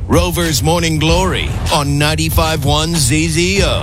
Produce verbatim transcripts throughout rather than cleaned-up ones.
Rover's Morning Glory on ninety-five point one Z Z O.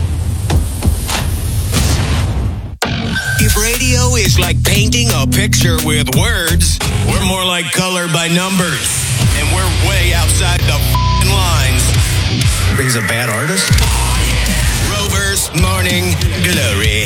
If radio is like painting a picture with words, we're more like color by numbers. And we're way outside the f***ing lines. He's a bad artist? Rover's Morning Glory.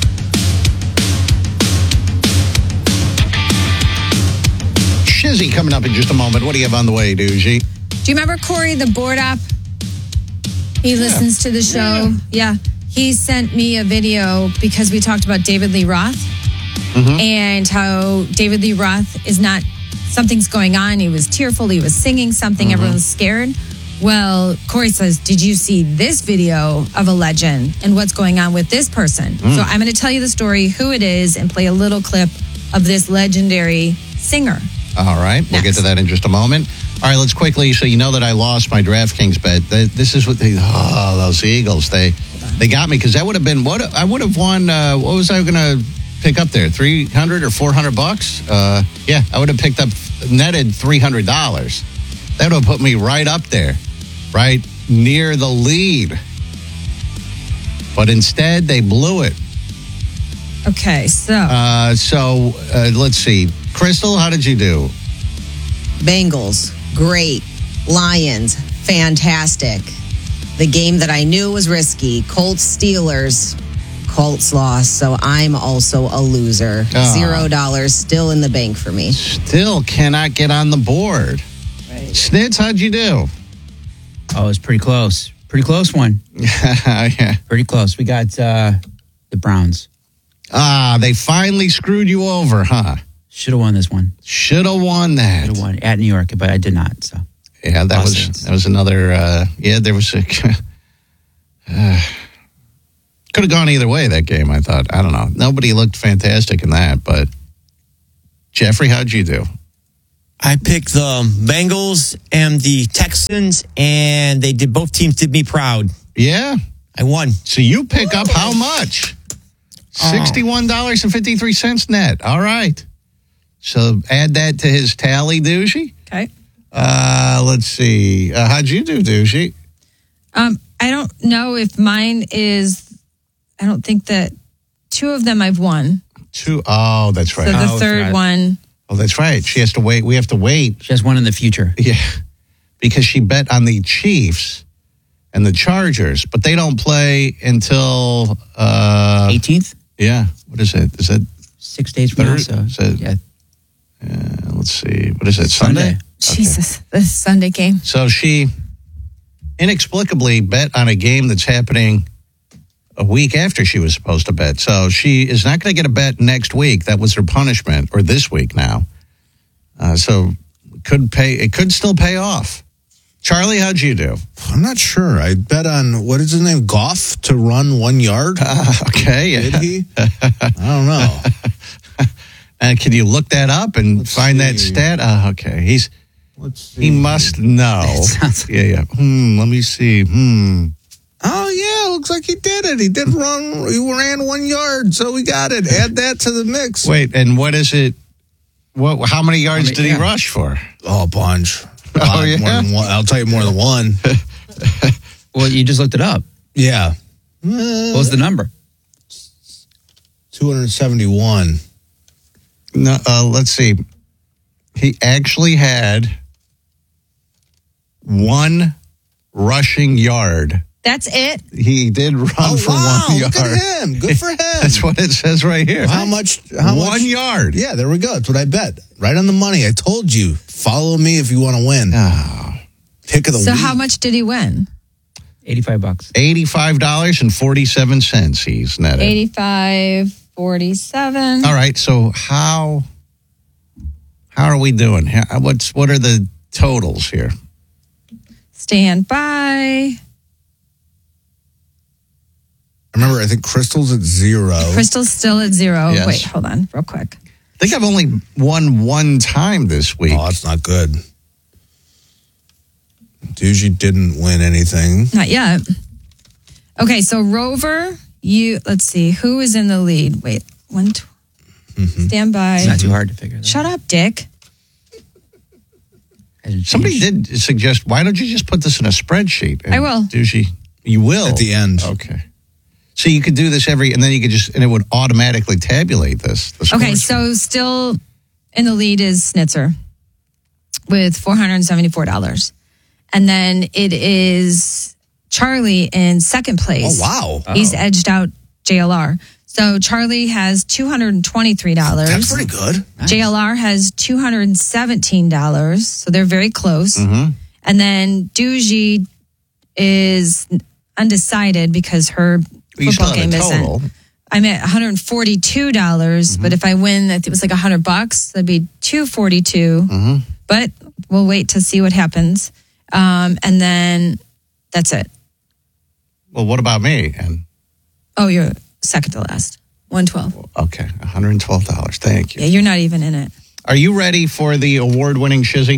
Shizzy coming up in just a moment. What do you have on the way, Doogie? Do you remember Corey, the board app? He yeah. listens to the show. Yeah. yeah. He sent me a video because we talked about David Lee Roth mm-hmm. and how David Lee Roth is not, something's going on. He was tearful. He was singing something. Mm-hmm. Everyone's scared. Well, Corey says, did you see this video of a legend and what's going on with this person? Mm. So I'm going to tell you the story, who it is, and play a little clip of this legendary singer. All right. We'll Next. get to that in just a moment. All right, let's quickly, so you know that I lost my DraftKings bet. This is what they, oh, those Eagles, they they got me because that would have been, what I would have won, uh, what was I going to pick up there? three hundred or four hundred bucks? Uh, yeah, I would have picked up, netted three hundred dollars. That would have put me right up there, right near the lead. But instead, they blew it. Okay, so. Uh, so, uh, let's see. Crystal, how did you do? Bengals, great. Lions, fantastic. The game that I knew was risky. Colts, Steelers, Colts lost, so I'm also a loser. Oh. Zero dollars still in the bank for me. Still cannot get on the board. Right. Snitz, how'd you do? Oh, it was pretty close. Pretty close one. yeah. Pretty close. We got uh, the Browns. Ah, they finally screwed you over, huh? Should have won this one. Should have won that. Should have won at New York, but I did not. So yeah, that was that was another. Uh, yeah, there was a. Uh, could have gone either way that game. I thought. I don't know. Nobody looked fantastic in that, but Jeffrey, how'd you do? I picked the Bengals and the Texans, and they did. Both teams did me proud. Yeah, I won. So you pick up how much? Sixty-one dollars and fifty-three cents net. All right. So add that to his tally, Doogie. Okay. Uh, let's see. Uh, how'd you do, Doogie? Um, I don't know if mine is. I don't think that two of them I've won. Two. Oh, that's right. So the oh, third right. one. Oh, that's right. She has to wait. We have to wait. She has one in the future. Yeah, because she bet on the Chiefs and the Chargers, but they don't play until uh, eighteenth. Yeah. What is it? Is that six days from now? So is it, yeah. Uh, let's see. What is it? Sunday? Sunday. Jesus, okay. This Sunday game. So she inexplicably bet on a game that's happening a week after she was supposed to bet. So she is not going to get a bet next week. That was her punishment, or this week now. Uh, so it could pay. It could still pay off. Charlie, how'd you do? I'm not sure. I bet on, what is his name, Goff to run one yard. Uh, okay. Did he? I don't know. And can you look that up and Let's find see. that stat? Uh, okay. He's Let's see. He must know. yeah, yeah. Hmm, let me see. Hmm. Oh, yeah, looks like he did it. He did run, he ran one yard, so we got it. Add that to the mix. Wait, and what is it? What? How many yards how many, did he yeah. rush for? Oh, a bunch. Oh, yeah? More than one. I'll tell you more than one. Well, you just looked it up. Yeah. What was the number? two hundred seventy-one. No, uh, let's see. He actually had one rushing yard. That's it? He did run oh, for wow. one yard. Good for him. Good for him. That's what it says right here. How much? How one much? yard. Yeah, there we go. That's what I bet. Right on the money. I told you. Follow me if you want to win. Oh. Pick of the so week. So how much did he win? eighty-five bucks. eighty-five dollars and forty-seven cents he's netted. eighty-five forty-seven. All right, so how how are we doing? How, what's what are the totals here? Stand by. Remember, I think Crystal's at zero. Crystal's still at zero. Yes. Wait, hold on, real quick. I think I've only won one time this week. Oh, that's not good. Doogie didn't win anything. Not yet. Okay, so Rover, you, let's see, who is in the lead? Wait, one, tw- mm-hmm. Stand by. It's not too hard to figure that Shut out. up, Dick. Hasn't Somebody changed. did suggest, why don't you just put this in a spreadsheet? And I will. Do she? You will? At the end. Okay. So you could do this every, and then you could just, and it would automatically tabulate this. The Okay, scores. so still in the lead is Snitzer with four hundred seventy-four dollars. And then it is Charlie in second place. Oh, wow. He's edged out J L R. So Charlie has two hundred twenty-three dollars. That's pretty good. J L R has two hundred seventeen dollars. So they're very close. Mhm. And then Doogie is undecided because her You football saw the game total. isn't. I'm at one hundred forty-two dollars, but if I win, it was like one hundred bucks. That'd be two hundred forty-two. Mhm. But we'll wait to see what happens. Um, and then that's it. Well, what about me? And Oh, you're second to last. one twelve. okay, one hundred twelve dollars. Thank you. Yeah, you're not even in it. Are you ready for the award-winning Shizzy?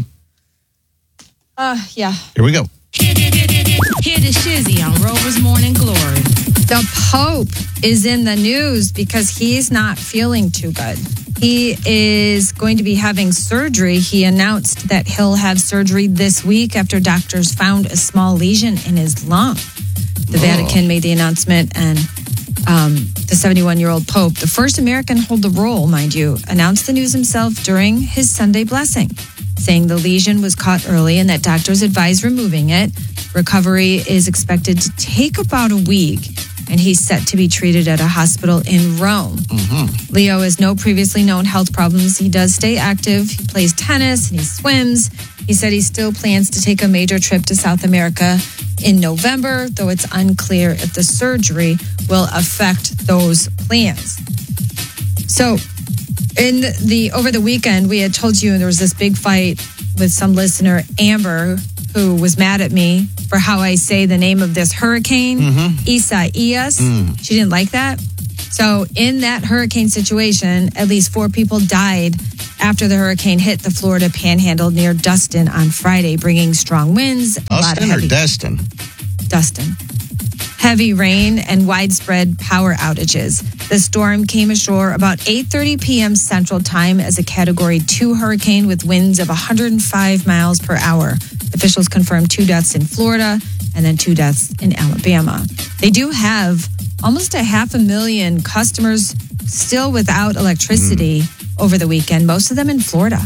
Uh, yeah. Here we go. Hear the Shizzy on Rover's Morning Glory. The Pope is in the news because he's not feeling too good. He is going to be having surgery. He announced that he'll have surgery this week after doctors found a small lesion in his lung. The Vatican made the announcement, and um, the seventy-one-year-old Pope, the first American to hold the role, mind you, announced the news himself during his Sunday blessing, saying the lesion was caught early and that doctors advised removing it. Recovery is expected to take about a week, and he's set to be treated at a hospital in Rome. Leo has no previously known health problems. He does stay active. He plays tennis and he swims. He said he still plans to take a major trip to South America in November, though it's unclear if the surgery will affect those plans. So, in the over the weekend, we had told you there was this big fight with some listener, Amber, who was mad at me for how I say the name of this hurricane, Isaias. She didn't like that. So in that hurricane situation, at least four people died after the hurricane hit the Florida Panhandle near Dustin on Friday, bringing strong winds, a lot of Austin or heavy Destin? Dustin. Heavy rain and widespread power outages. The storm came ashore about eight thirty p.m. Central Time as a Category two hurricane with winds of one hundred five miles per hour. Officials confirmed two deaths in Florida and then two deaths in Alabama. They do have almost a half a million customers still without electricity over the weekend, most of them in Florida.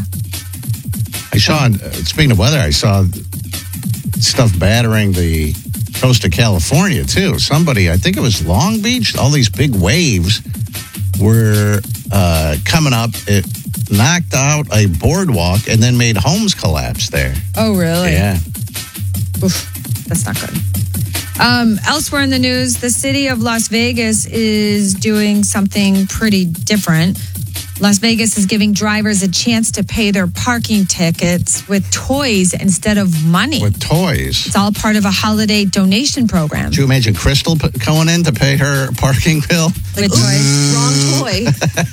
I saw, uh, speaking of weather, I saw stuff battering the coast of California, too. Somebody, I think it was Long Beach, all these big waves were uh, coming up. It knocked out a boardwalk and then made homes collapse there. Oh, really? Yeah. Oof, that's not good. Um, elsewhere in the news, the city of Las Vegas is doing something pretty different. Las Vegas is giving drivers a chance to pay their parking tickets with toys instead of money. With toys. It's all part of a holiday donation program. Could you imagine Crystal p- going in to pay her parking bill? With toys. Wrong toy.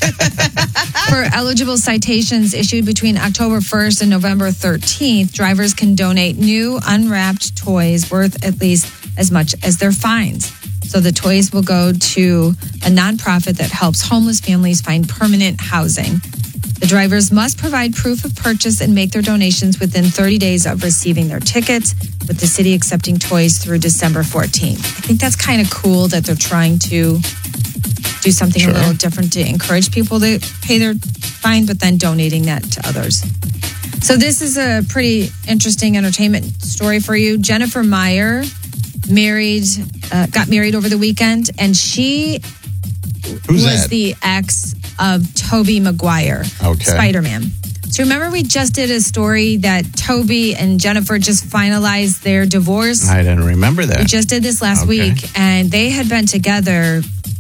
For eligible citations issued between October first and November thirteenth, drivers can donate new unwrapped toys worth at least as much as their fines. So the toys will go to a nonprofit that helps homeless families find permanent housing. The drivers must provide proof of purchase and make their donations within thirty days of receiving their tickets, with the city accepting toys through December fourteenth. I think that's kind of cool that they're trying to do something Sure. a little different to encourage people to pay their fine, but then donating that to others. So this is a pretty interesting entertainment story for you. Jennifer Meyer married, uh, got married over the weekend, and she Who's was that? the ex of Tobey Maguire, Okay. Spider-Man. So remember we just did a story that Toby and Jennifer just finalized their divorce? I didn't remember that. We just did this last Okay. week, and they had been together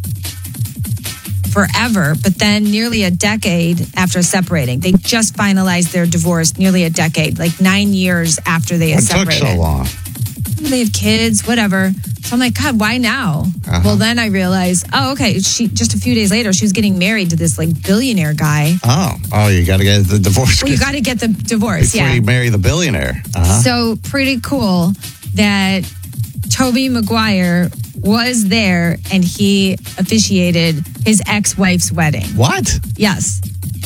forever, but then nearly a decade after separating. They just finalized their divorce nearly a decade, like nine years after they had What took separated. so long? They have kids, whatever. So I'm like, God, why now? Uh-huh. Well, then I realized, oh, okay. She just a few days later, she was getting married to this like billionaire guy. Oh, oh, you got to get the divorce Well, you got to get the divorce, before yeah. you marry the billionaire. Uh-huh. So pretty cool that Tobey Maguire was there and he officiated his ex-wife's wedding. What? Yes.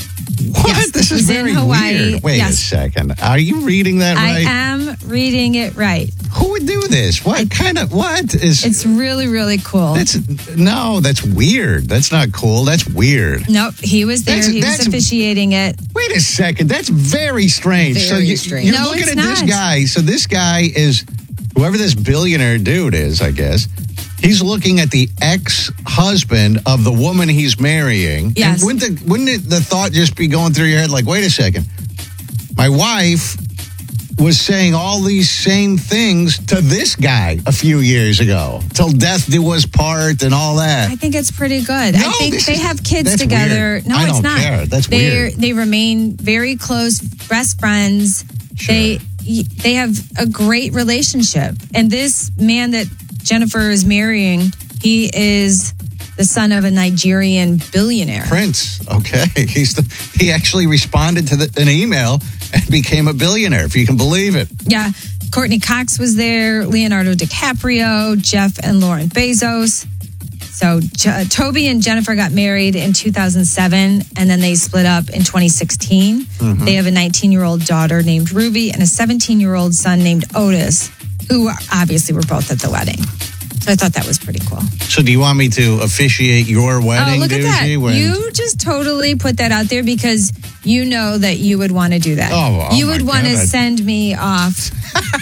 What? Yes, This it is was in very Hawaii. weird. Wait Yes. a second. Are you reading that I right? am reading it right. Who would do this? What kind of what is? It's really, really cool. That's no. That's weird. That's not cool. That's weird. Nope, he was there. That's- he was that's- officiating it. Wait a second. That's very strange. so Very you, strange. you're No, looking it's at this not. guy. So this guy is whoever this billionaire dude is, I guess. He's looking at the ex-husband of the woman he's marrying. Yes. And wouldn't, the, wouldn't it, the thought just be going through your head like, wait a second. My wife was saying all these same things to this guy a few years ago. Till death do us part and all that. I think it's pretty good. No, I think this they is- have kids that's together. weird. No, I it's don't not. care. That's They're, weird. They remain very close, best friends. Sure. They they have a great relationship. And this man that Jennifer is marrying, he is the son of a Nigerian billionaire. Prince. Okay. He's the, he actually responded to the, an email and became a billionaire, if you can believe it. Yeah. Courtney Cox was there, Leonardo DiCaprio, Jeff and Lauren Bezos. So J- Toby and Jennifer got married in two thousand seven, and then they split up in twenty sixteen. Mm-hmm. They have a nineteen-year-old daughter named Ruby and a seventeen-year-old son named Otis, who obviously were both at the wedding. So I thought that was pretty cool. So do you want me to officiate your wedding, Oh, look at that. Doozy, when- You just totally put that out there because you know that you would want to do that. Oh, oh you my would want to God. send me off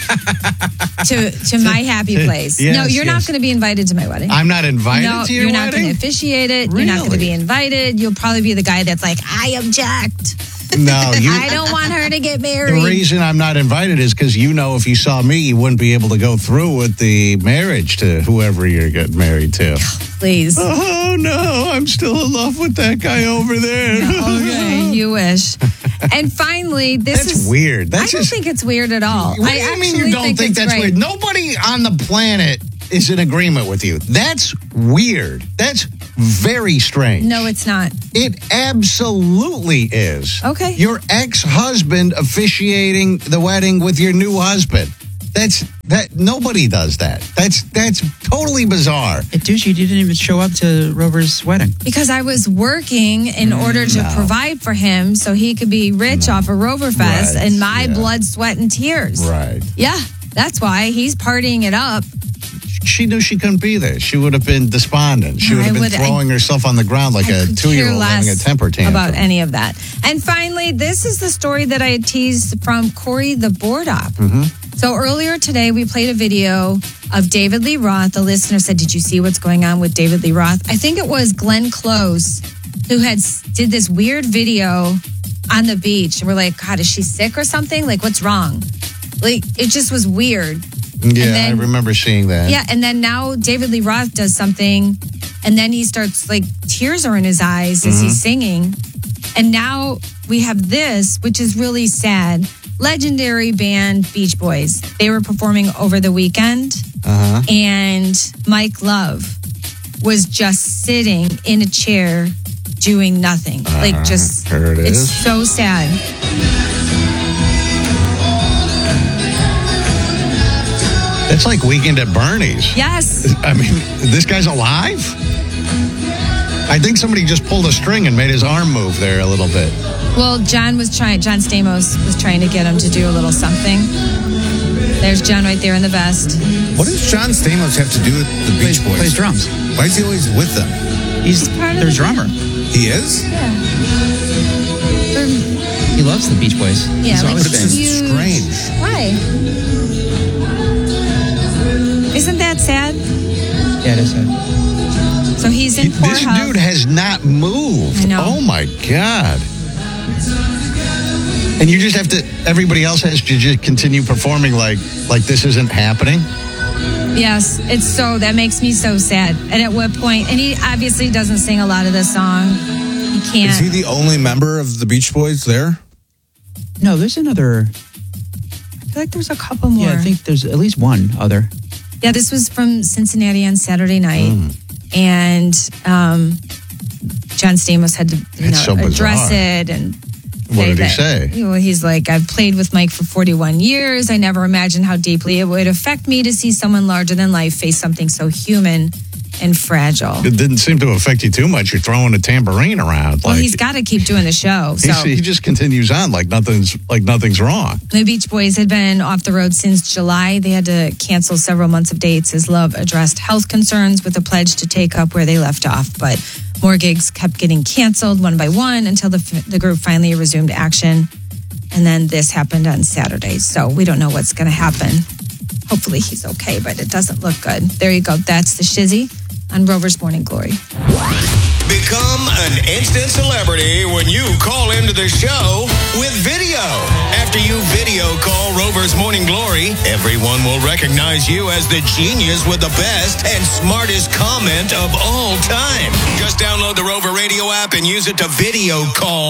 to to my happy place. Yes, no, you're not yes. going to be invited to my wedding. I'm not invited no, to your you're not wedding? going to officiate it. You're not going to Really? be invited. You'll probably be the guy that's like, I object. No, you. I don't want her to get The married. reason I'm not invited is because you know if you saw me, you wouldn't be able to go through with the marriage to whoever you're getting married to. Please. Oh, no, I'm still in love with that guy over there. Okay, you wish. And finally, this That's is weird. That's I don't just- think it's weird at all. What I do you actually mean you don't think, it's that's great. weird? Nobody on the planet is in agreement with you. That's weird. That's very strange. No, it's not. It absolutely is. Okay. Your ex-husband officiating the wedding with your new husband. That's that nobody does that. That's that's totally bizarre. It, dude, you didn't even show up to Rover's wedding. Because I was working in order to No. provide for him so he could be rich off of Roverfest Right, and my yeah. blood, sweat, and tears. Right. Yeah, that's why he's partying it up. She knew she couldn't be there. She would have been despondent. She would I have been would- I- throwing herself on the ground like I a could two-year-old care having a less temper tantrum. about any of that. And finally, this is the story that I had teased from Corey the Board Op. Mm-hmm. So earlier today, we played a video of David Lee Roth. The listener said, "Did you see what's going on with David Lee Roth?" I think it was Glenn Close who had did this weird video on the beach. And we're like, God, is she sick or something? Like, what's wrong? Like, it just was weird. Yeah, And then- I remember seeing that. Yeah, and then now David Lee Roth does something, and then he starts like tears are in his eyes as he's singing. And now we have this, which is really sad. Legendary band Beach Boys. They were performing over the weekend, Uh-huh. and Mike Love was just sitting in a chair doing nothing. like just here it it's is. so sad. It's like Weekend at Bernie's. Yes. I mean, this guy's alive? I think somebody just pulled a string and made his arm move there a little bit. Well, John was trying. John Stamos was trying to get him to do a little something. There's John right there in the vest. What does John Stamos have to do with the Beach Plays, Boys? plays drums. Why is he always with them? He's part of their the- drummer. He is? He loves the Beach Boys. Yeah, He's like always It's been. just huge- strange. Why? Isn't that sad? Yeah, it is sad. So he's in This Pornhub. dude has not moved. I know. Oh my God. And you just have to, everybody else has to just continue performing like like this isn't happening. Yes, it's so that makes me so sad. And at what point? And he obviously doesn't sing a lot of the song. He can't. Is he the only member of the Beach Boys there? No, there's another. I feel like there's a couple more. Yeah, I think there's at least one other. Yeah, this was from Cincinnati on Saturday night, and um, John Stamos had to you That's know so address bizarre. it and. What did he that- say? You know, he's like, I've played with Mike for forty-one years. I never imagined how deeply it would affect me to see someone larger than life face something so human. and fragile. It didn't seem to affect you too much. You're throwing a tambourine around. Well, like, he's got to keep doing the show. So he's- he just continues on like nothing's like nothing's wrong. the Beach Boys had been off the road since July. They had to cancel several months of dates as Love addressed health concerns with a pledge to take up where they left off. But more gigs kept getting canceled one by one until the, the group finally resumed action. And then this happened on Saturday. So we don't know what's going to happen. Hopefully he's okay, but it doesn't look good. There you go. That's the Shizzy on Rover's Morning Glory. Become an instant celebrity when you call into the show with video. After you video call Rover's Morning Glory, everyone will recognize you as the genius with the best and smartest comment of all time. Just download the Rover Radio app and use it to video call